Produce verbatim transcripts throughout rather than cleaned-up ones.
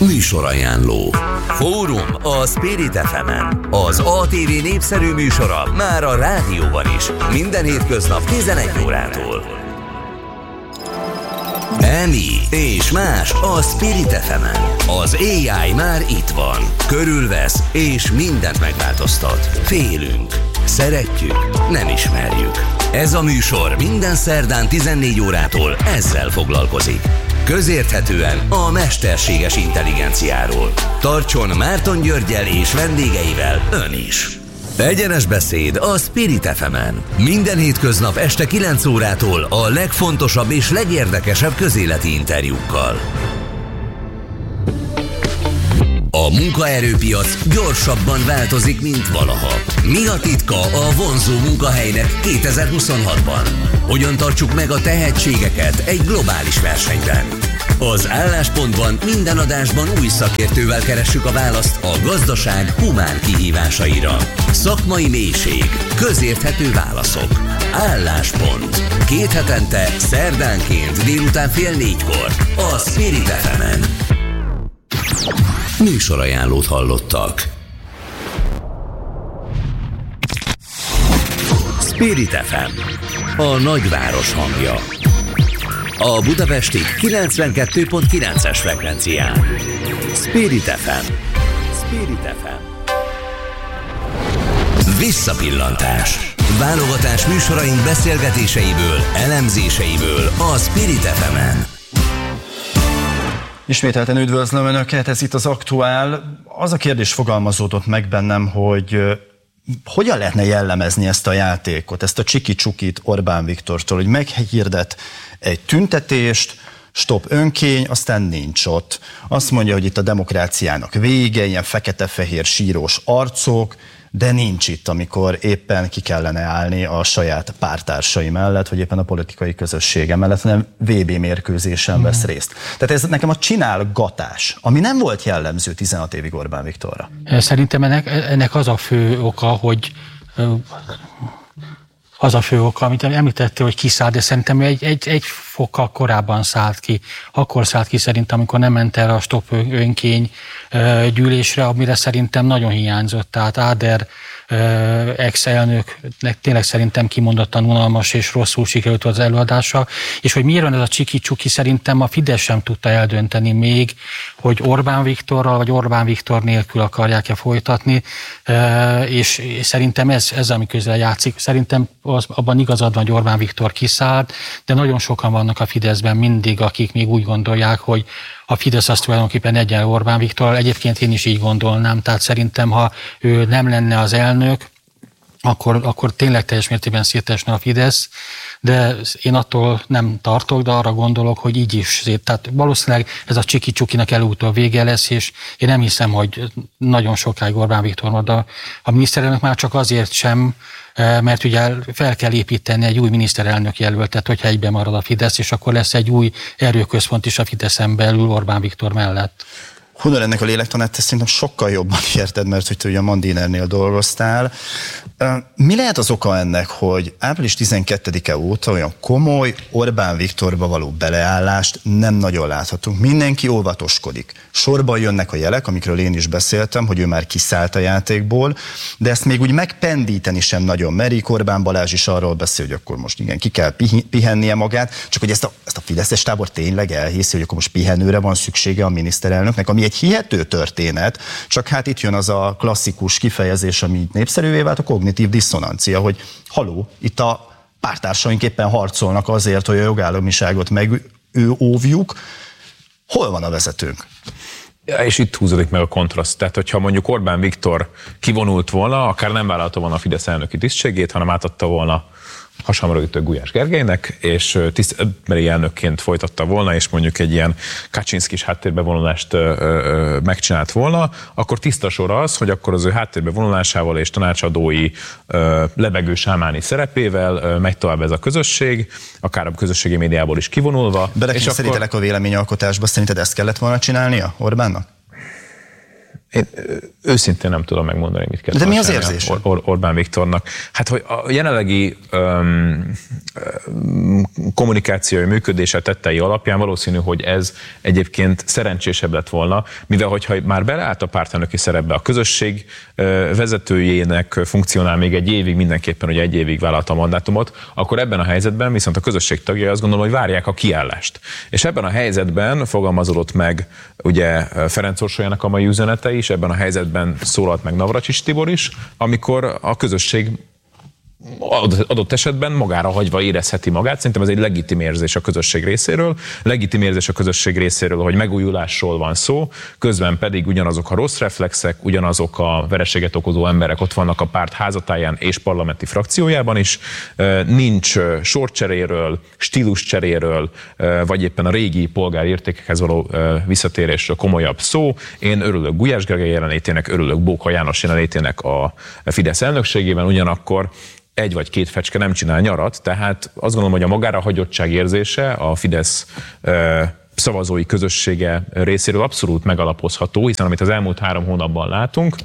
Műsorajánló. Fórum a Spirit ef emen. Az á té vé népszerű műsora már a rádióban is. Minden hétköznap tizenegy órától. Emi és más a Spirit ef emen. Az á i már itt van. Körülvesz és mindent megváltoztat. Félünk. Szeretjük, nem ismerjük. Ez a műsor minden szerdán tizennégy órától ezzel foglalkozik. Közérthetően a mesterséges intelligenciáról. Tartson Márton Györggyel és vendégeivel ön is. Egyenes beszéd a Spirit ef emen. Minden hétköznap este kilenc órától a legfontosabb és legérdekesebb közéleti interjúkkal. A munkaerőpiac gyorsabban változik, mint valaha. Mi a titka a vonzó munkahelynek kétezer-huszonhatban? Hogyan tartsuk meg a tehetségeket egy globális versenyben? Az Álláspontban minden adásban új szakértővel keressük a választ a gazdaság humán kihívásaira. Szakmai mélység, közérthető válaszok. Álláspont. Két hetente, szerdánként délután fél négykor a Spirit ef emen. Műsorajánlót hallottak. Spirit ef em, a nagyváros hangja. A budapesti kilencvenkettő pont kilences frekvencián. Spirit ef em. Spirit ef em. Visszapillantás. Válogatás műsoraink beszélgetéseiből, elemzéseiből a Spirit ef emen. Ismételten üdvözlöm Önöket, ez itt az Aktuál. Az a kérdés fogalmazódott meg bennem, hogy hogyan lehetne jellemezni ezt a játékot, ezt a csiki-csukit Orbán Viktortól, hogy meghirdet egy tüntetést, stop önkény, aztán nincs ott. Azt mondja, hogy itt a demokráciának vége, ilyen fekete-fehér sírós arcok, de nincs itt, amikor éppen ki kellene állni a saját pártársai mellett, vagy éppen a politikai közössége mellett, hanem vé bé mérkőzésen mm. vesz részt. Tehát ez nekem a csinálgatás, ami nem volt jellemző tizenhat évig Orbán Viktorra. Szerintem ennek, ennek az a fő oka, hogy az a fő oka, amit említettél, hogy kiszáll, de szerintem egy, egy, egy fokkal korábban szállt ki. Akkor szállt ki szerintem, amikor nem ment el a stop önkény gyűlésre, amire szerintem nagyon hiányzott. Tehát Áder ex-elnöknek tényleg szerintem kimondottan unalmas és rosszul sikerült az előadása, és hogy miért van ez a csiki-csuki, szerintem a Fidesz sem tudta eldönteni még, hogy Orbán Viktorral vagy Orbán Viktor nélkül akarják-e folytatni, és szerintem ez, ez ami közel játszik. Szerintem az, abban igazad van, hogy Orbán Viktor kiszállt, de nagyon sokan vannak a Fideszben mindig, akik még úgy gondolják, hogy a Fidesz az tulajdonképpen egyenlő Orbán Viktorral. Egyébként én is így gondolnám, tehát szerintem, ha ő nem lenne az elnök, akkor, akkor tényleg teljes mértékben szétesne a Fidesz, de én attól nem tartok, de arra gondolok, hogy így is szét. Tehát valószínűleg ez a csiki-csukinak előutóbb vége lesz, és én nem hiszem, hogy nagyon sokáig Orbán Viktor van, de a miniszterelnök már csak azért sem, mert ugye fel kell építeni egy új miniszterelnök jelöltet, hogyha egyben marad a Fidesz, és akkor lesz egy új erőközpont is a Fideszen belül Orbán Viktor mellett. Hunor, ennek a lélektanát te szerintem sokkal jobban érted, mert hogy te ugye a Mandinernél dolgoztál. Mi lehet az oka ennek, hogy április tizenkettedike óta olyan komoly Orbán Viktorba való beleállást nem nagyon láthatunk? Mindenki óvatoskodik. Sorban jönnek a jelek, amikről én is beszéltem, hogy ő már kiszállt a játékból, de ezt még úgy megpendíteni sem nagyon merik. Orbán Balázs is arról beszél, hogy akkor most igen, ki kell pihennie magát, csak hogy ezt a, ezt a fideszes tábor tényleg elhiszi, hogy akkor most pihenőre van szüksége a miniszterelnöknek, ami egy hihető történet, csak hát itt jön az a klasszikus kifejezés, ami népszerűvé vált, a kognitív diszonancia, hogy haló, itt a pártársaink éppen harcolnak azért, hogy a jogállamiságot megóvjuk. Hol van a vezetőnk? Ja, és itt húzódik meg a kontraszt. Tehát, hogyha mondjuk Orbán Viktor kivonult volna, akár nem vállalta volna a Fidesz elnöki tisztségét, hanem átadta volna hasamra ütő Gulyás Gergelynek, és tisztbeli elnökként folytatta volna, és mondjuk egy ilyen Kaczynszkis háttérbevonulást megcsinált volna, akkor tiszta sor az, hogy akkor az ő háttérbevonulásával és tanácsadói ö, lebegő sámáni szerepével ö, megy tovább ez a közösség, akár a közösségi médiából is kivonulva. Belekényszerítelek akkor... a véleményalkotásba, szerinted ezt kellett volna csinálnia Orbánnak? Én őszintén nem tudom megmondani, mit kell. De mi az érzés? Or- Or- Orbán Viktornak. Hát, hogy a jelenlegi um, kommunikációi működése tettei alapján valószínű, hogy ez egyébként szerencsésebb lett volna, mivel hogyha már beleállt a pártelnöki szerepbe, a közösség vezetőjének funkcionál még egy évig, mindenképpen, hogy egy évig vállalta a mandátumot, akkor ebben a helyzetben viszont a közösség tagjai azt gondolom, hogy várják a kiállást. És ebben a helyzetben fogalmazódott meg ugye Ferenc Orsolyának a mai üzenete is, ebben a helyzetben szólalt meg Navracsics Tibor is, amikor a közösség adott esetben magára hagyva érezheti magát. Szerintem ez egy legitim érzés a közösség részéről. Legitim érzés a közösség részéről, hogy megújulásról van szó, közben pedig ugyanazok a rossz reflexek, ugyanazok a vereséget okozó emberek ott vannak a párt házatáján és parlamenti frakciójában is. Nincs sorcseréről, stíluscseréről, vagy éppen a régi polgári értékekhez való visszatérésről komolyabb szó. Én örülök Gulyás Gergely jelenlétének, örülök Bóka János jelenlétének a Fidesz elnökségében, ugyanakkor egy vagy két fecske nem csinál nyarat, tehát azt gondolom, hogy a magára hagyottság érzése a Fidesz szavazói közössége részéről abszolút megalapozható, hiszen amit az elmúlt három hónapban látunk,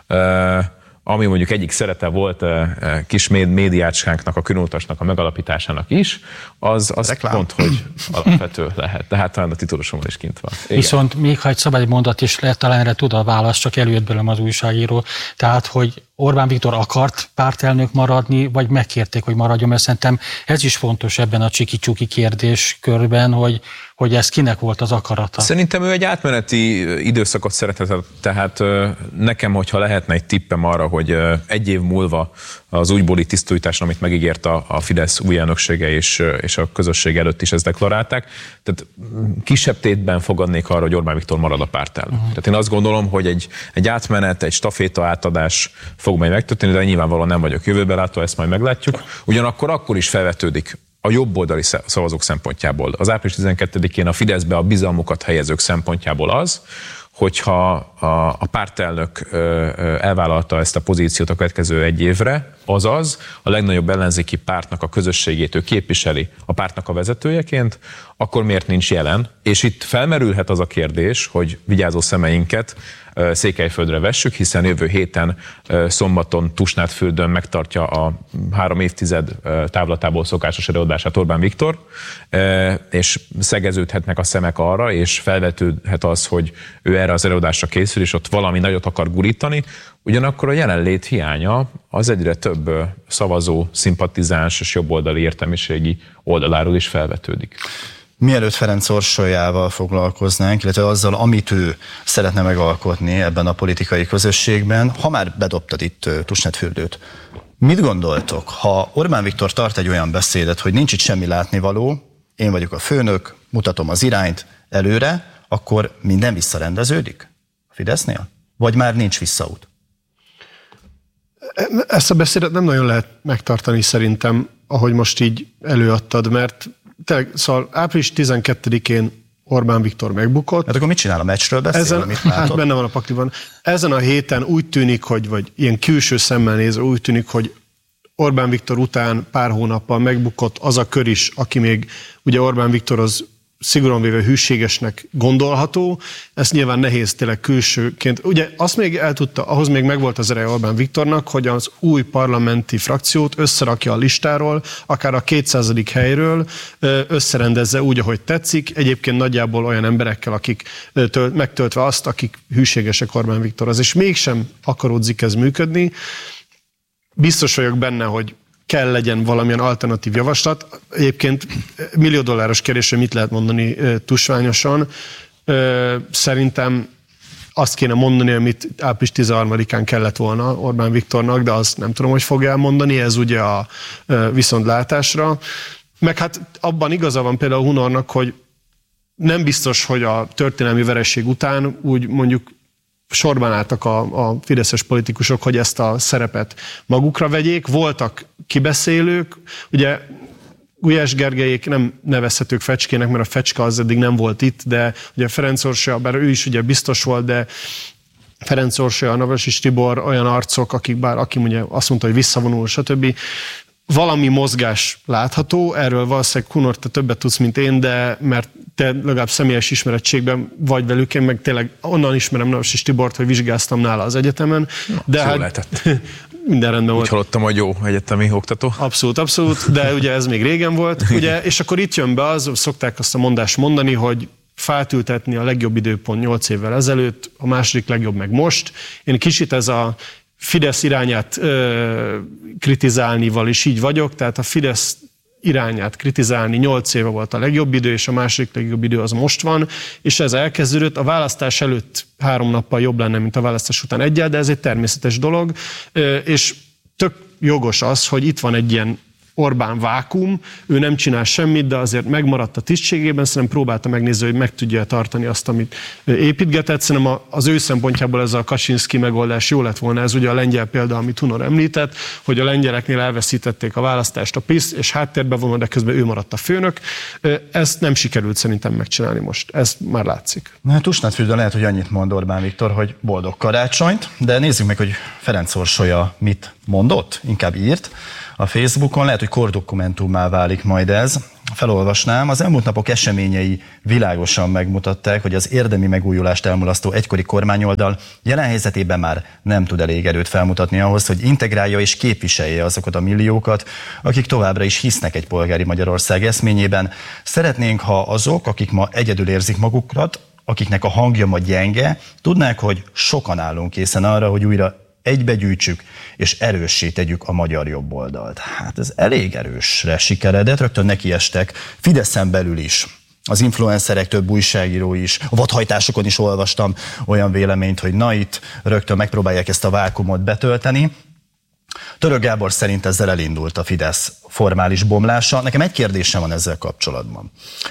ami mondjuk egyik szerete volt kis médiácskánknak, a Különutasnak a megalapításának is, az, az pont, hogy alapvető lehet. Tehát talán a titulosomon is kint van. Igen. Viszont még ha egy szabad mondat is lehet, talán erre tud a válasz, csak előtt belőlem az újságíró. Tehát, hogy Orbán Viktor akart pártelnök maradni, vagy megkérték, hogy maradjon, mert szerintem ez is fontos ebben a csiki-csuki kérdéskörben, hogy, hogy ez kinek volt az akarata. Szerintem ő egy átmeneti időszakot szeretett, tehát nekem, hogyha lehetne egy tippem arra, hogy egy év múlva az újbóli tisztújításon, amit megígért a, a Fidesz új elnöksége és, és a közösség előtt is ezt deklarálták, tehát kisebb tétben fogadnék arra, hogy Orbán Viktor marad a pártelnök. Uh-huh. Tehát én azt gondolom, hogy egy, egy átmenet, egy staféta átadás fog majd megtörténni, de nyilvánvalóan nem vagyok jövőbelátó, ezt majd meglátjuk. Ugyanakkor akkor is felvetődik a jobboldali szavazók szempontjából. Az április tizenkettedikén a Fideszbe a bizalmukat helyezők szempontjából az, hogyha a, a pártelnök elvállalta ezt a pozíciót a következő egy évre, azaz a legnagyobb ellenzéki pártnak a közösségét ő képviseli a pártnak a vezetőjeként, akkor miért nincs jelen? És itt felmerülhet az a kérdés, hogy vigyázó szemeinket Székelyföldre vessük, hiszen jövő héten szombaton Tusnádfürdőn megtartja a három évtized távlatából szokásos előadását Orbán Viktor, és szegeződhetnek a szemek arra, és felvetődhet az, hogy ő erre az előadásra készül, és ott valami nagyot akar gurítani. Ugyanakkor a jelenlét hiánya az egyre több szavazó, szimpatizáns és jobboldali értelmiségi oldaláról is felvetődik. Mielőtt Ferenc Orsolyával foglalkoznánk, illetve azzal, amit ő szeretne megalkotni ebben a politikai közösségben, ha már bedobtad itt Tusnádfürdőt, mit gondoltok, ha Orbán Viktor tart egy olyan beszédet, hogy nincs itt semmi látnivaló, én vagyok a főnök, mutatom az irányt előre, akkor minden visszarendeződik a Fidesznél? Vagy már nincs visszaút? Ezt a beszédet nem nagyon lehet megtartani szerintem, ahogy most így előadtad, mert te, szóval április tizenkettedikén Orbán Viktor megbukott. Hát akkor mit csinál, a meccsről beszél, Ezen, amit látod? Hát benne van a pakliban. Ezen a héten úgy tűnik, hogy, vagy ilyen külső szemmel nézve úgy tűnik, hogy Orbán Viktor után pár hónappal megbukott az a kör is, aki még ugye Orbán Viktorhoz szigorúan véve hűségesnek gondolható. Ez nyilván nehéz tényleg külsőként. Ugye azt még el tudta, ahhoz még megvolt az ereje Orbán Viktornak, hogy az új parlamenti frakciót összerakja a listáról, akár a kétszázadik helyről, összerendezze úgy, ahogy tetszik. Egyébként nagyjából olyan emberekkel, akik tölt, megtöltve azt, akik hűségesek Orbán Viktorhoz. És mégsem akaródzik ez működni. Biztos vagyok benne, hogy kell legyen valamilyen alternatív javaslat. Egyébként millió dolláros kérdésre mit lehet mondani tusványosan. Szerintem azt kéne mondani, amit április tizenharmadikán kellett volna Orbán Viktornak, de azt nem tudom, hogy fog elmondani, ez ugye a viszontlátásra. Meg hát abban igaza van például Hunornak, hogy nem biztos, hogy a történelmi vereség után úgy mondjuk sorban álltak a, a fideszes politikusok, hogy ezt a szerepet magukra vegyék. Voltak kibeszélők, ugye Gulyás Gergelyék nem nevezhetők fecskének, mert a fecske az eddig nem volt itt, de ugye Ferenc Orsolya, bár ő is ugye biztos volt, de Ferenc Orsolya, Navracsics Tibor olyan arcok, akik bár aki ugye azt mondta, hogy visszavonul, stb. valami mozgás látható, erről valószínűleg Kunor, te többet tudsz, mint én, de mert te legalább személyes ismerettségben vagy velük, én meg tényleg onnan ismerem Navras Tibort, hogy vizsgáztam nála az egyetemen. Na, de hát, hát lehetett. Minden rendben volt. Úgy hallottam, hogy jó egyetemi oktató. Abszolút, abszolút, de ugye ez még régen volt. Ugye, és akkor itt jön be az, szokták azt a mondást mondani, hogy fát ültetni a legjobb időpont nyolc évvel ezelőtt, a második legjobb meg most. Én kicsit ez a Fidesz irányát ö, kritizálnival is így vagyok, tehát a Fidesz irányát kritizálni nyolc éve volt a legjobb idő, és a második legjobb idő az most van, és ez elkezdődött. A választás előtt három nappal jobb lenne, mint a választás után egyel, de ez egy természetes dolog, ö, és tök jogos az, hogy itt van egy ilyen Orbán vákum, ő nem csinál semmit, de azért megmaradt a tisztségében, szerintem próbálta megnézni, hogy meg tudja tartani azt, amit építgetett. Szerintem az ő szempontjából ez a Kaczynszki megoldás jó lett volna, ez ugye a lengyel példa, amit Hunor említett, hogy a lengyeleknél elveszítették a választást a PiS, és háttérbe vonul, de közben ő maradt a főnök. Ezt nem sikerült szerintem megcsinálni most, ez már látszik. Na, Tusnádfürdő lehet, hogy annyit mond Orbán Viktor, hogy boldog karácsonyt, de nézzük meg, hogy Ferenc Orsolya mit mondott, inkább írt a Facebookon, lehet, hogy kordokumentummá válik majd ez. Felolvasnám, az elmúlt napok eseményei világosan megmutatták, hogy az érdemi megújulást elmulasztó egykori kormányoldal jelen helyzetében már nem tud elég erőt felmutatni ahhoz, hogy integrálja és képviselje azokat a milliókat, akik továbbra is hisznek egy polgári Magyarország eszményében. Szeretnénk, ha azok, akik ma egyedül érzik magukat, akiknek a hangja ma gyenge, tudnák, hogy sokan állunk készen arra, hogy újra egybegyűjtsük és erőssé tegyük a magyar jobboldalt. Hát ez elég erősre sikeredett, rögtön nekiestek Fideszen belül is. Az influencerek, több újságíró is, a vadhajtásokon is olvastam olyan véleményt, hogy na itt rögtön megpróbálják ezt a vákumot betölteni. Török Gábor szerint ezzel elindult a Fidesz formális bomlása. Nekem egy kérdésem van ezzel kapcsolatban.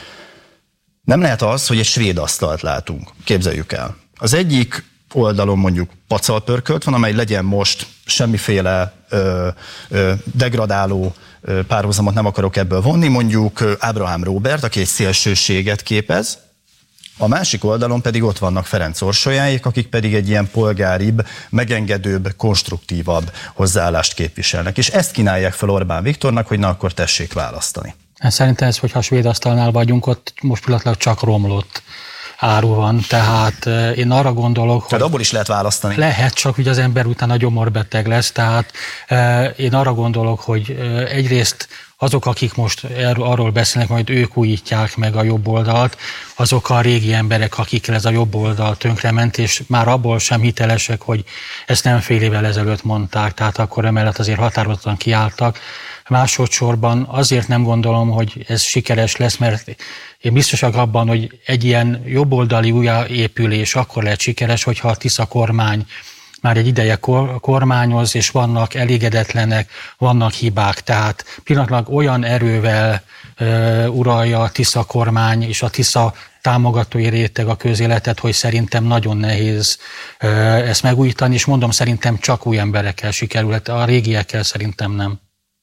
Nem lehet az, hogy egy svéd asztalt látunk. Képzeljük el. Az egyik oldalon mondjuk pacalpörkölt van, amely legyen most semmiféle ö, ö, degradáló ö, párhuzamot nem akarok ebből vonni, mondjuk Ábrahám Róbert, aki egy szélsőséget képez, a másik oldalon pedig ott vannak Ferenc Orsolyáék, akik pedig egy ilyen polgáribb, megengedőbb, konstruktívabb hozzáállást képviselnek. És ezt kínálják fel Orbán Viktornak, hogy na akkor tessék választani. Szerintem ez, hogyha a svéd asztalnál vagyunk, ott most pillanatlag csak romlott áru van, tehát én arra gondolok, hogy... Tehát abból is lehet választani. Lehet, csak hogy az ember utána gyomorbeteg lesz, tehát én arra gondolok, hogy egyrészt azok, akik most arról beszélnek, majd ők újítják meg a jobb oldalt, azok a régi emberek, akikkel ez a jobb oldal tönkrement, és már abból sem hitelesek, hogy ezt nem fél évvel ezelőtt mondták, tehát akkor emellett azért határozottan kiálltak. Másodszorban azért nem gondolom, hogy ez sikeres lesz, mert én biztosak abban, hogy egy ilyen jobboldali újjáépülés akkor lehet sikeres, hogyha a Tisza kormány már egy ideje kormányoz, és vannak elégedetlenek, vannak hibák. Tehát pillanatlag olyan erővel uh, uralja a Tisza kormány és a Tisza támogatói réteg a közéletet, hogy szerintem nagyon nehéz uh, ezt megújítani, és mondom, szerintem csak új emberekkel sikerül, a régiekkel szerintem nem.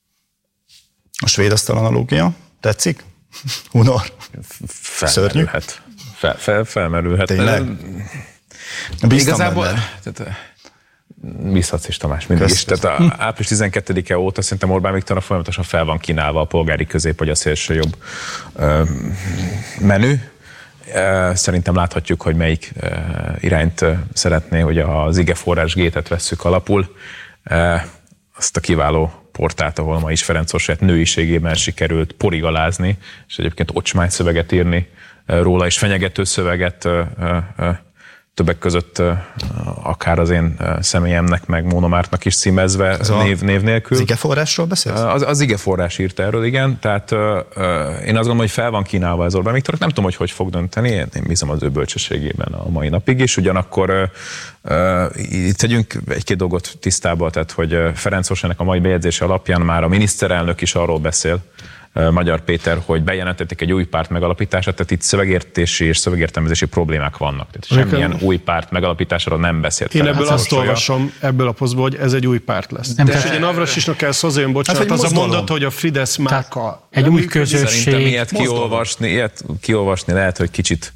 A svéd asztal analógia tetszik? Hunor? Felmerülhet. Fel, fel, felmerülhet. Tényleg? Igazából... Bízhatsz is, Tamás, mindig is. Tehát a április tizenkettedike óta szerintem Orbán Viktornak folyamatosan fel van kínálva a polgári közép vagy a szélső jobb menü. Szerintem láthatjuk, hogy melyik irányt szeretné, hogy az igeforrás gétet vesszük alapul. Azt a kiváló portált, ahol ma is Ferenc Orsolyát nőiségében sikerült porigalázni, és egyébként ocsmány szöveget írni róla, és fenyegető szöveget többek között akár az én személyemnek, meg Móna Mártnak is címezve név, név nélkül. Az igeforrásról beszélsz? Az, az igeforrás írt erről, igen. Tehát uh, én azt gondolom, hogy fel van kínálva ez Orbán Viktor. Nem tudom, hogy hogy fog dönteni. Én, én bízom az ő bölcsességében a mai napig is. Ugyanakkor uh, uh, itt tegyünk egy-két dolgot tisztába, tehát hogy Ferenc Orsolyának a mai bejegyzése alapján már a miniszterelnök is arról beszél, Magyar Péter, hogy bejelentették egy új párt megalapítását, tehát itt szövegértési és szövegértelmezési problémák vannak. Tehát semmilyen új párt megalapításáról nem beszélt. Én ebből azt olvasom, ebből a posztból, hogy ez egy új párt lesz. Nem, és ugye Navracsicsnak kell hozzájön, bocsánat, hát, az a mondat, hogy a Fidesz márka. Egy új közösség. Szerintem ilyet kiolvasni, ilyet kiolvasni lehet, hogy kicsit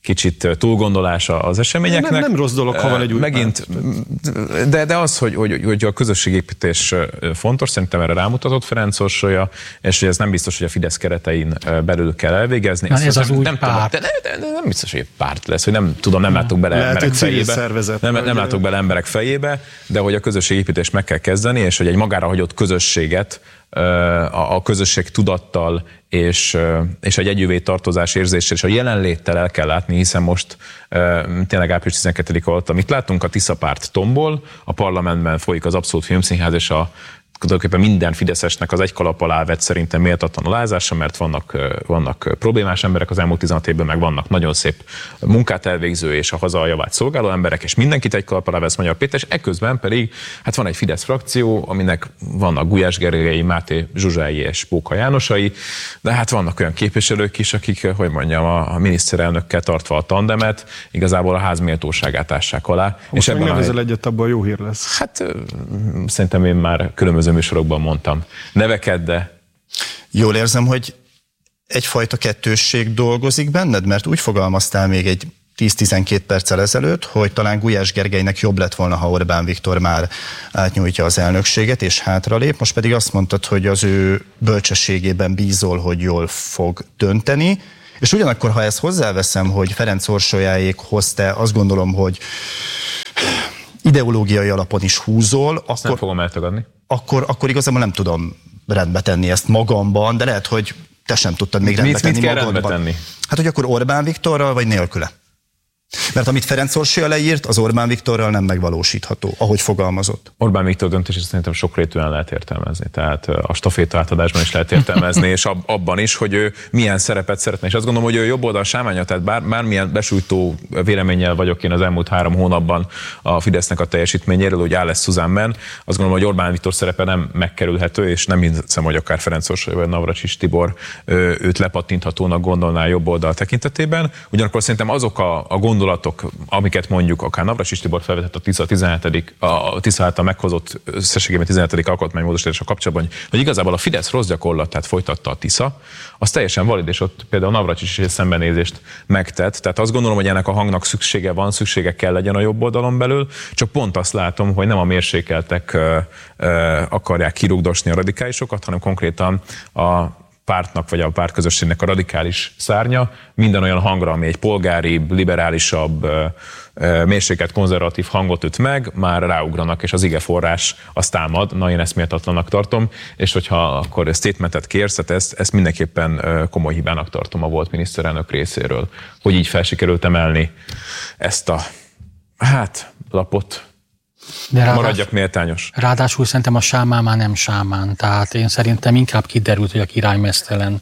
kicsit túlgondolása az eseményeknek. Nem, nem rossz dolog, ha van egy új Megint, de, de az, hogy, hogy, hogy a közösségépítés fontos, szerintem erre rámutatott Ferenc Orsolya, és hogy ez nem biztos, hogy a Fidesz keretein belül kell elvégezni. Na, ez az nem, új nem párt. Tudom, de, de, de nem biztos, hogy egy párt lesz, hogy nem tudom, nem látok bele Lehet, emberek fejébe. szervezet, nem, nem látok bele emberek fejébe, de hogy a közösségépítést meg kell kezdeni, és hogy egy magára hagyott közösséget a közösség tudattal és, és egy együvé tartozás érzéssel és a jelenléttel el kell látni, hiszen most tényleg április tizenkettedike alatt, amit látunk, a Tisza párt tombol, a parlamentben folyik az Abszolút Filmszínház, és a tulajdonképpen minden fideszesnek az egy kalap alá vett szerintem méltatlan alázása, mert vannak, vannak problémás emberek az elmúlt tizenhat évben, meg vannak nagyon szép munkát elvégző és a haza javát szolgáló emberek, és mindenkit egy kalap alá vesz Magyar Péter, és ekközben pedig hát van egy Fidesz frakció, aminek vannak Gulyás Gergely, Máté Zsuzsái és Póka Jánosai, de hát vannak olyan képviselők is, akik, hogy mondjam, a miniszterelnökkel tartva a tandemet, igazából a ház méltóságát ássák alá. Most és meg nevezel egyet, abban jó hír lesz. Hát szerintem én már különböző műsorokban mondtam neveket, de... Jól érzem, hogy egyfajta kettősség dolgozik benned, mert úgy fogalmaztál még egy tíz-tizenkét perccel ezelőtt, hogy talán Gulyás Gergelynek jobb lett volna, ha Orbán Viktor már átnyújtja az elnökséget és hátralép, most pedig azt mondtad, hogy az ő bölcsességében bízol, hogy jól fog dönteni, és ugyanakkor, ha ezt hozzáveszem, hogy Ferenc Orsolyáékhoz te azt gondolom, hogy ideológiai alapon is húzol, Azt akkor... nem fogom eltagadni. Akkor, akkor igazából nem tudom rendbe tenni ezt magamban, de lehet, hogy te sem tudtad még rendbe mit, tenni mit kell magadban. rendbe tenni? Hát, hogy akkor Orbán Viktorral, vagy nélküle? Mert amit Ferenc Orsolya leírt, az Orbán Viktorral nem megvalósítható, ahogy fogalmazott. Orbán Viktor döntését szerintem sokrétűen lehet értelmezni. Tehát a staféta átadásban is lehet értelmezni, és ab, abban is, hogy ő milyen szerepet szeretne. És azt gondolom, hogy ő jobb oldal sámánya, tehát bár, bármilyen besújtó véleménnyel vagyok én az elmúlt három hónapban a Fidesznek a teljesítményéről, hogy áll lesz Szuzánben. Azt gondolom, hogy Orbán Viktor szerepe nem megkerülhető, és nem hiszem, hogy akár Ferenc Orsolya vagy Navracsics Tibor őt lepattinthatónak gondolná jobb oldal tekintetében. Ugyanakkor szerintem azok a, a gondolatok, amiket mondjuk akár Navracsics Tibor felvetett a Tisza tizenhetedik a Tisza által meghozott összességében tizenhetedik alkotmánymódosítása kapcsolatban, hogy igazából a Fidesz rossz gyakorlatát folytatta a Tisza, az teljesen valid, és ott például Navracsics is egy szembenézést megtett. Tehát azt gondolom, hogy ennek a hangnak szüksége van, szüksége kell legyen a jobb oldalon belül, csak pont azt látom, hogy nem a mérsékeltek ö, ö, akarják kirugdosni a radikálisokat, hanem konkrétan a pártnak vagy a pártközösségnek a radikális szárnya minden olyan hangra, ami egy polgári, liberálisabb, mérsékelt konzervatív hangot üt meg, már ráugranak, és az igeforrás azt támad. Na, én ezt méltatlannak tartom, és hogyha akkor statementet kérsz, ezt, ezt mindenképpen komoly hibának tartom a volt miniszterelnök részéről, hogy így fel sikerült emelni ezt a, hát, lapot. De ráadás, maradjak méltányos. Ráadásul szerintem a sámán már nem sámán, tehát én szerintem inkább kiderült, hogy a király meztelen.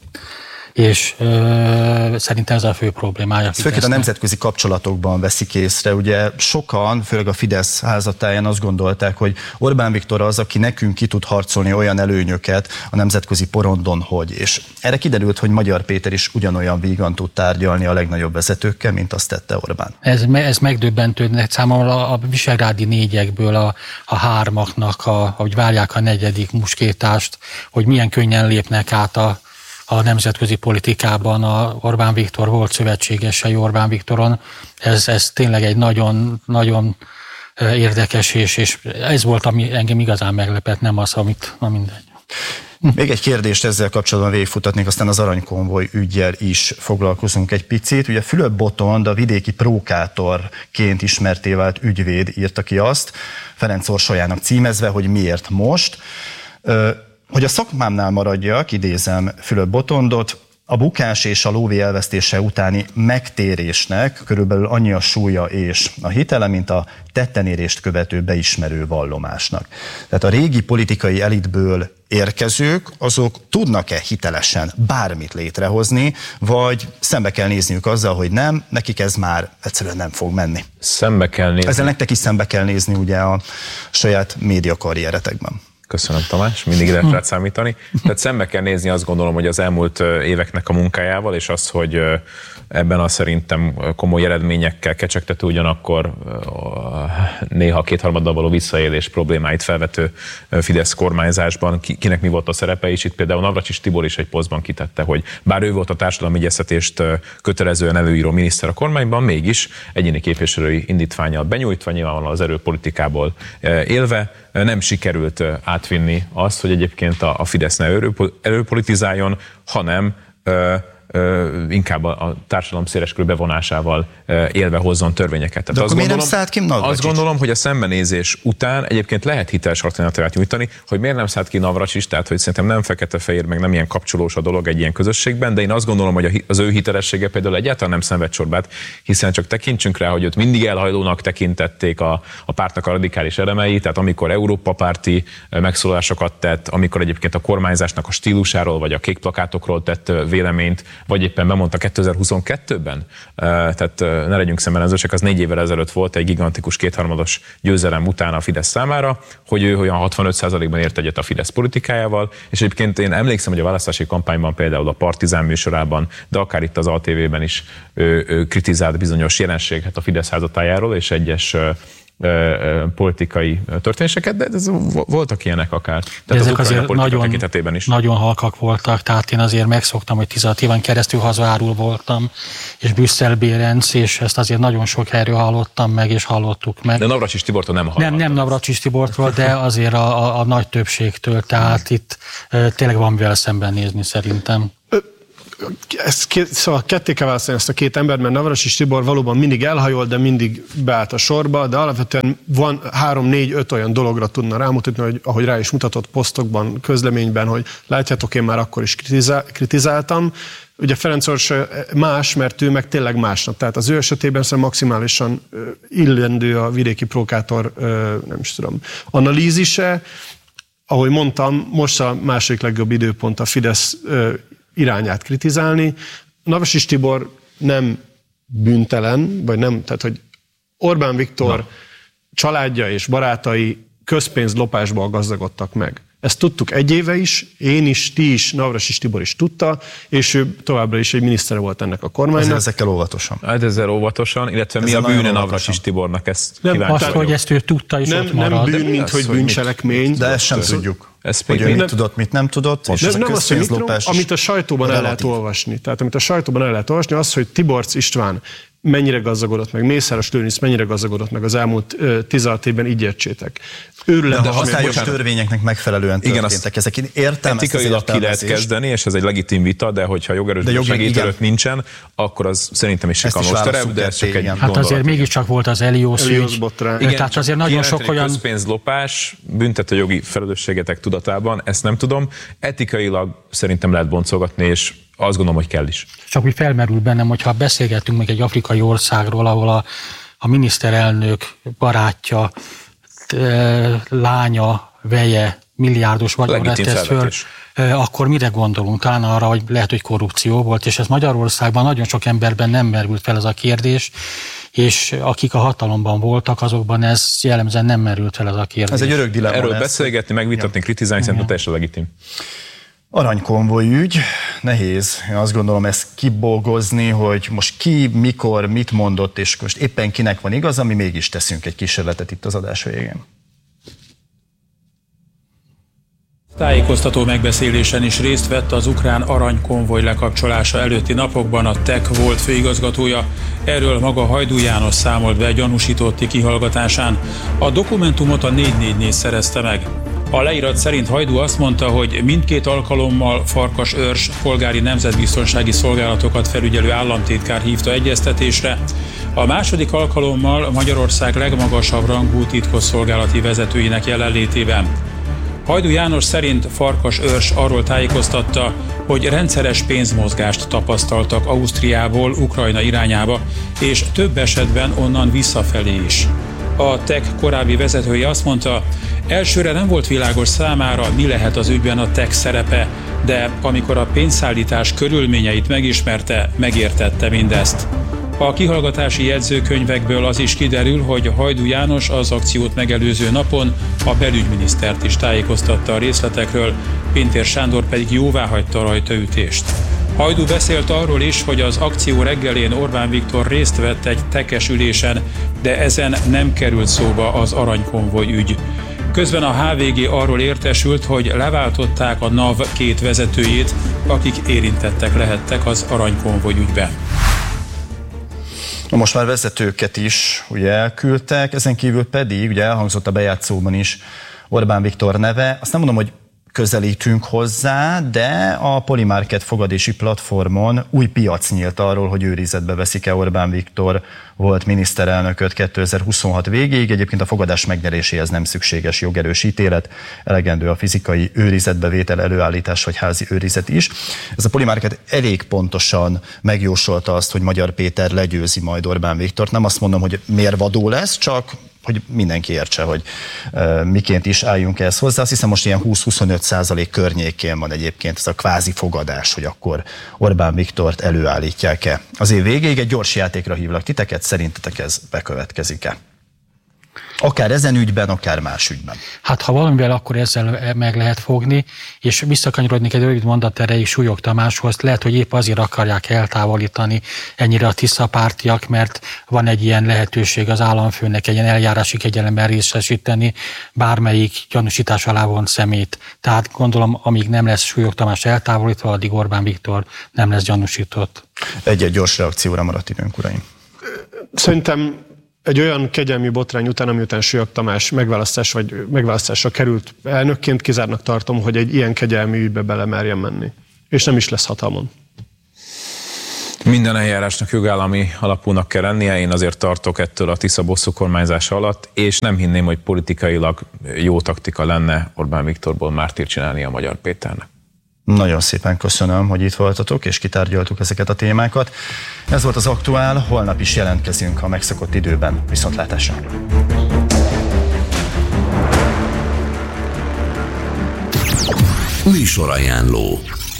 És ö, szerintem ez a fő problémája. Főként a nemzetközi kapcsolatokban veszik észre. Ugye sokan, főleg a Fidesz házatáján azt gondolták, hogy Orbán Viktor az, aki nekünk ki tud harcolni olyan előnyöket a nemzetközi porondon, hogy. És erre kiderült, hogy Magyar Péter is ugyanolyan vígan tud tárgyalni a legnagyobb vezetőkkel, mint azt tette Orbán. Ez, ez megdöbbentő, számomra a visegrádi négyekből a, a hármaknak, a, ahogy várják a negyedik muskétást, hogy milyen könnyen lépnek át a a nemzetközi politikában a Orbán Viktor volt szövetségesei Orbán Viktoron. Ez, ez tényleg egy nagyon, nagyon érdekes, és, és ez volt, ami engem igazán meglepett, nem az, amit, na mindegy. Még egy kérdést ezzel kapcsolatban végigfutatnék, aztán az aranykonvoj üggyel is foglalkozunk egy picit. Ugye Fülöp Botond, a vidéki prókátorként ismerté vált ügyvéd írta ki azt, Ferenc Orsolyának címezve, hogy miért most. Hogy a szakmámnál maradjak, idézem Fülöp Botondot, a bukás és a lóvé elvesztése utáni megtérésnek körülbelül annyi a súlya és a hitele, mint a tettenérést követő beismerő vallomásnak. Tehát a régi politikai elitből érkezők, azok tudnak-e hitelesen bármit létrehozni, vagy szembe kell nézniük azzal, hogy nem, nekik ez már egyszerűen nem fog menni. Szembe kell nézni. Ezzel nektek is szembe kell nézni ugye a saját médiakarrieretekben. Köszönöm, Tamás, mindig lehet rád számítani. Tehát szembe kell nézni, azt gondolom, hogy az elmúlt éveknek a munkájával, és az, hogy ebben a szerintem komoly eredményekkel kecsegtető, ugyanakkor néha kétharmaddal való visszaélés problémáit felvető Fidesz kormányzásban, kinek mi volt a szerepe, és itt például Navracsics Tibor is egy posztban kitette, hogy bár ő volt a társadalmi egyeztetést kötelezően előíró miniszter a kormányban, mégis egyéni képviselői indítvánnyal benyújtva, nyilvánvalóan az erőpolitikából élve nem sikerült átvinni azt, hogy egyébként a Fidesz ne erőpolitizáljon, hanem inkább a társadalom széleskörű bevonásával élve hozzon törvényeket. Tehát de azt akkor gondolom, miért nem szállt ki Navracsics? Azt gondolom, hogy a szembenézés után egyébként lehet hiteles alternatívát nyújtani, hogy miért nem szállt ki Navracsics, tehát hogy szerintem nem fekete-fehér, meg nem ilyen kapcsolós a dolog egy ilyen közösségben, de én azt gondolom, hogy az ő hitelessége például egyáltalán nem szenved csorbát, hiszen csak tekintsünk rá, hogy őt mindig elhajlónak tekintették a, a pártnak a radikális elemei, tehát amikor Európa párti megszólalásokat tett, amikor egyébként a kormányzásnak a stílusáról vagy a kék plakátokról tett véleményt, vagy éppen bemondta kétezer-huszonkettőben, tehát ne legyünk szembenezősek, az négy évvel ezelőtt volt egy gigantikus kétharmados győzelem után a Fidesz számára, hogy ő olyan hatvanöt százalékban ért egyet a Fidesz politikájával, és egyébként én emlékszem, hogy a választási kampányban például a Partizán műsorában, de akár itt az á té vében is ő, ő kritizált bizonyos jelenséget a Fidesz házatájáról, és egyes politikai történéseket, de ez, voltak ilyenek akár. Tehát ezek azért nagyon, is. nagyon halkak voltak, tehát én azért megszoktam, hogy tizenhat éven keresztül hazárul voltam, és Brüsszel Bérenc, és ezt azért nagyon sok helyről hallottam meg, és hallottuk meg. De Navracsics Tibortól nem hallottam. Nem, nem Navracsics Tibortól, de azért a, a, a nagy többségtől, tehát itt e, tényleg van mivel szembenézni szerintem. Ezt két, szóval ketté kell választani ezt a két embert, mert Navracsics Tibor valóban mindig elhajolt, de mindig beállt a sorba, de alapvetően van három, négy, öt olyan dologra tudna rámutatni, hogy ahogy rá is mutatott posztokban, közleményben, hogy látjátok, én már akkor is kritizál, kritizáltam. Ugye Ferencváros más, mert ő meg tényleg másnap. Tehát az ő esetében szerintem maximálisan illendő a vidéki provokátor, nem is tudom, analízise. Ahogy mondtam, most a második legjobb időpont a Fidesz irányát kritizálni. Navracsics Tibor nem bűntelen, vagy nem, tehát hogy Orbán Viktor Na. családja és barátai közpénzlopásból gazdagodtak meg. Ezt tudtuk egy éve is, én is, ti is, Navracsics Tibor is tudta, és ő továbbra is egy minisztere volt ennek a kormánynak. Ezzel ezekkel óvatosan. Hát ezzel óvatosan, illetve ezzel mi a bűne Navracsics Tibornak, ezt nem, azt, hogy ezt ő tudta, és nem, ott marad. Nem bűn, mint hogy bűncselekmény. De ezt sem tudjuk. Ez hogy ő mit tudott, mit nem tudott, és nem, nem az, hogy mit, amit a sajtóban el lehet olvasni. Tehát amit a sajtóban el lehet olvasni, az, hogy Tiborcs István mennyire gazdagodott meg, Mészáros Lőrinc mennyire gazdagodott meg az elmúlt tizenhat évben, így értsétek. Őrület, de a hatályos törvényeknek megfelelően történtek ezek. Én értem, etikailag ki lehet kezdeni, és ez egy legitim vita, de hogyha jogerősbíróság ítélet nincsen, akkor az szerintem is sikanos terep, de ez csak egy Hát azért mégiscsak volt az Elios ügy. Tehát azért nagyon sok olyan... közpénzlopás, büntetőjogi felelősségetek tudatában, ezt nem tudom. Etikailag szerintem lehet boncolgatni, és azt gondolom, hogy kell is. Csak úgy felmerül bennem, hogyha beszélgetünk még egy afrikai országról, ahol a, a miniszterelnök barátja, lánya, veje, milliárdos vagyonra tesz föl, akkor mire gondolunk? Talán arra, hogy lehet, hogy korrupció volt, és ez Magyarországban nagyon sok emberben nem merült fel ez a kérdés, és akik a hatalomban voltak, azokban ez jellemzően nem merült fel ez a kérdés. Ez egy örök dilemma. Erről beszélgetni, megvitatni, ja. kritizálni, szerintem teljesen legitim. Aranykonvoj ügy, nehéz. Én azt gondolom ezt kibolgozni, hogy most ki, mikor, mit mondott, és most éppen kinek van igaz, ami mégis teszünk egy kísérletet itt az adás végén. Tájékoztató megbeszélésen is részt vett az ukrán aranykonvoj lekapcsolása előtti napokban a té e ká volt főigazgatója. Erről maga Hajdú János számolt be gyanúsítotti kihallgatásán. A dokumentumot a négy négy négy szerezte meg. A leírat szerint Hajdú azt mondta, hogy mindkét alkalommal Farkas Őrs polgári nemzetbiztonsági szolgálatokat felügyelő államtitkár hívta egyeztetésre. A második alkalommal Magyarország legmagasabb rangú titkosszolgálati vezetőinek jelenlétében. Hajdú János szerint Farkas Őrs arról tájékoztatta, hogy rendszeres pénzmozgást tapasztaltak Ausztriából Ukrajna irányába, és több esetben onnan visszafelé is. A té e ká korábbi vezetője azt mondta, elsőre nem volt világos számára, mi lehet az ügyben a té e ká szerepe, de amikor a pénzszállítás körülményeit megismerte, megértette mindezt. A kihallgatási jegyzőkönyvekből az is kiderül, hogy Hajdú János az akciót megelőző napon a belügyminisztert is tájékoztatta a részletekről, Pintér Sándor pedig jóváhagyta a rajtaütést. Hajdú beszélt arról is, hogy az akció reggelén Orbán Viktor részt vett egy tekes ülésen, de ezen nem került szóba az aranykonvoj ügy. Közben a há vé gé arról értesült, hogy leváltották a NAV két vezetőjét, akik érintettek lehettek az aranykonvoj ügyben. Most már vezetőket is ugye elküldtek, ezen kívül pedig, ugye elhangzott a bejátszóban is Orbán Viktor neve. Azt nem mondom, hogy közelítünk hozzá, de a Polymarket fogadési platformon új piac nyílt arról, hogy őrizetbe veszik-e Orbán Viktor volt miniszterelnököt kétezer-huszonhat végéig. Egyébként a fogadás megnyeréséhez nem szükséges jogerős ítélet, elegendő a fizikai őrizetbevétel, előállítás vagy házi őrizet is. Ez a Polymarket elég pontosan megjósolta azt, hogy Magyar Péter legyőzi majd Orbán Viktort. Nem azt mondom, hogy mérvadó lesz, csak hogy mindenki értse, hogy uh, miként is álljunk ehhez hozzá. Azt hiszem most ilyen húsz-huszonöt százalék környékén van egyébként ez a kvázi fogadás, hogy akkor Orbán Viktort előállítják-e. Az év végéig egy gyors játékra hívlak titeket, szerintetek ez bekövetkezik-e? Akár ezen ügyben, akár más ügyben. Hát ha valamivel, akkor ezzel meg lehet fogni, és visszakanyarodnék egy rövid mondat erejéig Súlyog Tamáshoz, lehet, hogy épp azért akarják eltávolítani ennyire a Tisza pártiak, mert van egy ilyen lehetőség az államfőnek egy ilyen eljárási kegyelemben részesíteni bármelyik gyanúsítás alá vont szemét. Tehát gondolom, amíg nem lesz Súlyog Tamás eltávolítva, addig Orbán Viktor nem lesz gyanúsított. Egy-egy gyors reakcióra maradt időnk, uraim. Szerintem egy olyan kegyelmi botrány után, ami után Súlyog Tamás megválasztás vagy megválasztásra került elnökként, kizártnak tartom, hogy egy ilyen kegyelmi ügybe bele merjen menni. És nem is lesz hatalmon. Minden eljárásnak jogállami alapúnak kell lennie, én azért tartok ettől a Tisza bosszú kormányzása alatt, és nem hinném, hogy politikailag jó taktika lenne Orbán Viktorból mártírt csinálni a Magyar Péternek. Nagyon szépen köszönöm, hogy itt voltatok, és kitárgyaltuk ezeket a témákat. Ez volt az Aktuál, holnap is jelentkezünk a megszokott időben. Viszontlátásra! Műsorajánló.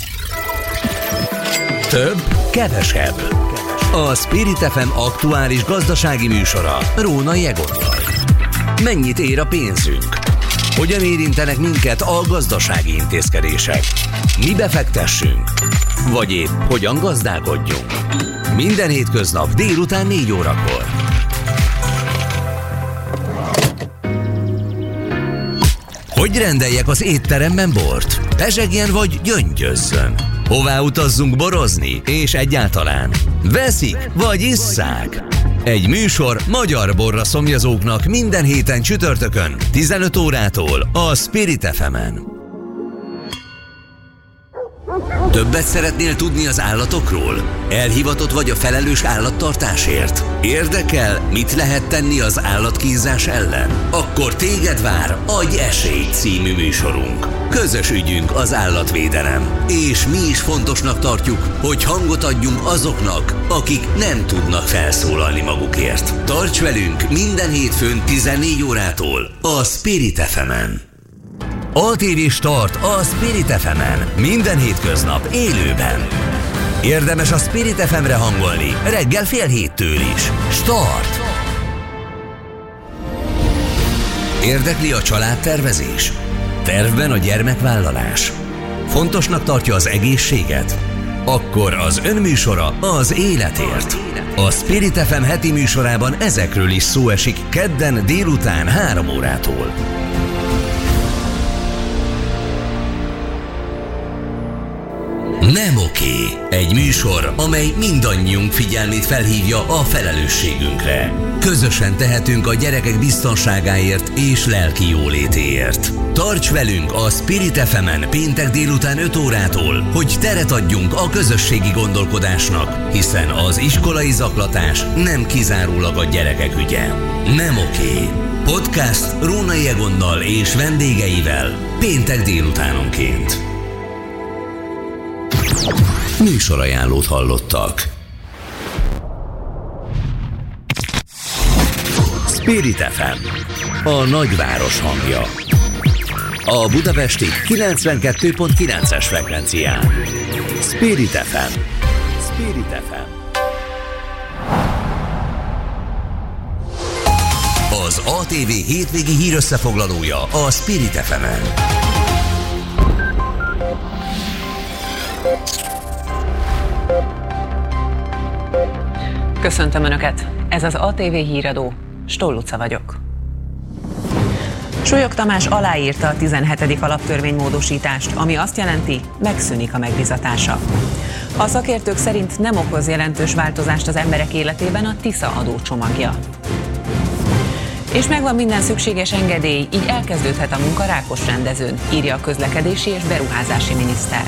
Több, kevesebb. A Spirit ef em aktuális gazdasági műsora Rónai Egonnal. Mennyit ér a pénzünk? Hogyan érintenek minket a gazdasági intézkedések? Mi befektessünk? Vagy épp hogyan gazdálkodjunk? Minden hétköznap délután négy órakor. Hogy rendeljek az étteremben bort? Pezsegjen vagy gyöngyözzön? Hová utazzunk borozni? És egyáltalán veszik vagy isszák? Egy műsor magyar borra szomjazóknak minden héten csütörtökön tizenöt órától a Spirit ef emen. Többet szeretnél tudni az állatokról? Elhivatott vagy a felelős állattartásért? Érdekel, mit lehet tenni az állatkínzás ellen? Akkor téged vár Adj esélyt című műsorunk. Közös ügyünk az állatvédelem, és mi is fontosnak tartjuk, hogy hangot adjunk azoknak, akik nem tudnak felszólalni magukért. Tarts velünk minden hétfőn tizennégy órától a Spirit ef emen. á té vé Start a Spirit ef emen. Minden hétköznap élőben. Érdemes a Spirit ef emre hangolni reggel fél héttől is. Start! Érdekli a családtervezés? Tervben a gyermekvállalás? Fontosnak tartja az egészséget? Akkor az önműsora az életért. A Spirit ef em heti műsorában ezekről is szó esik kedden délután három órától. Nem oké. Egy műsor, amely mindannyiunk figyelmét felhívja a felelősségünkre. Közösen tehetünk a gyerekek biztonságáért és lelki jólétéért. Tarts velünk a Spirit ef emen péntek délután öt órától, hogy teret adjunk a közösségi gondolkodásnak, hiszen az iskolai zaklatás nem kizárólag a gyerekek ügye. Nem oké. Podcast Rónai Egonnal és vendégeivel péntek délutánonként. Műsorajánlót hallottak. Spirit ef em, a nagyváros hangja. A budapesti kilencvenkettő pont kilences frekvencián. Spirit ef em. Spirit ef em. Az á té vé hétvégi hírösszefoglalója a Spirit ef emen. Köszöntöm Önöket! Ez az á té vé híradó. Stoll Luca vagyok. Súlyog Tamás aláírta a tizenhetedik alaptörvénymódosítást, ami azt jelenti, megszűnik a megbizatása. A szakértők szerint nem okoz jelentős változást az emberek életében a Tisza adócsomagja. És megvan minden szükséges engedély, így elkezdődhet a munka Rákos rendezőn, írja a közlekedési és beruházási miniszter.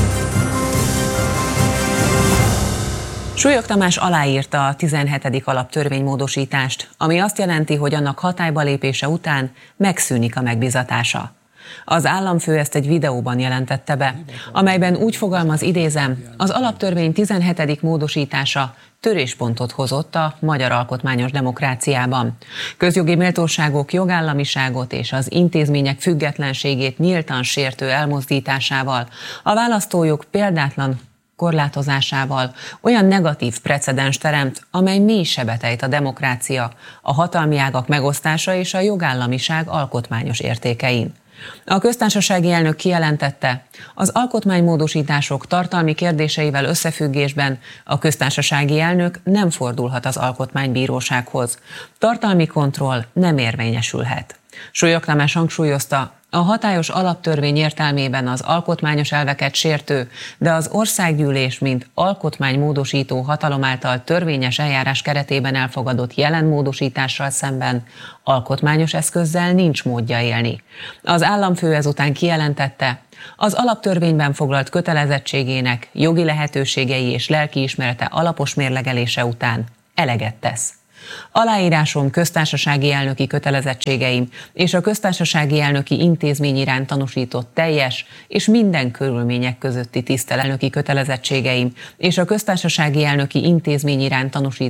Súlyog Tamás aláírta a tizenhetedik alaptörvénymódosítást, ami azt jelenti, hogy annak hatályba lépése után megszűnik a megbizatása. Az államfő ezt egy videóban jelentette be, amelyben úgy fogalmaz, idézem, az alaptörvény tizenhetedik módosítása töréspontot hozott a magyar alkotmányos demokráciában. Közjogi méltóságok, jogállamiságot és az intézmények függetlenségét nyíltan sértő elmozdításával, a választójog példátlan korlátozásával olyan negatív precedens teremt, amely mély sebet ejt a demokrácia, a hatalmi ágak megosztása és a jogállamiság alkotmányos értékein. A köztársasági elnök kijelentette, az alkotmánymódosítások tartalmi kérdéseivel összefüggésben a köztársasági elnök nem fordulhat az alkotmánybírósághoz. Tartalmi kontroll nem érvényesülhet. Súlyog Tamás hangsúlyozta, a hatályos alaptörvény értelmében az alkotmányos elveket sértő, de az országgyűlés, mint alkotmánymódosító hatalom által törvényes eljárás keretében elfogadott jelen módosítással szemben alkotmányos eszközzel nincs módja élni. Az államfő ezután kijelentette, az alaptörvényben foglalt kötelezettségének, jogi lehetőségei és lelkiismerete alapos mérlegelése után eleget tesz. Aláírásom köztársasági elnöki kötelezettségeim és a köztársasági elnöki intézmény iránt tanúsított teljes és minden körülmények közötti tisztelelnöki kötelezettségeim és a köztársasági elnöki intézmény iránt tanúsított